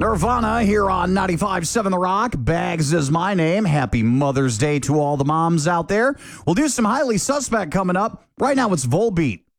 Nirvana here on 95.7 The Rock. Bags is my name. Happy Mother's Day to all the moms out there. We'll do some highly suspect coming up. Right now it's Volbeat.